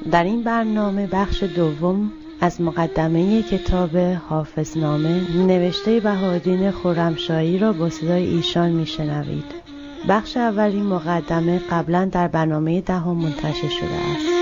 در این برنامه بخش دوم از مقدمه کتاب حافظنامه نوشته بهاءالدین خرمشاهی را با صدای ایشان میشنوید. بخش اول این مقدمه قبلا در برنامه 10 منتشر شده است.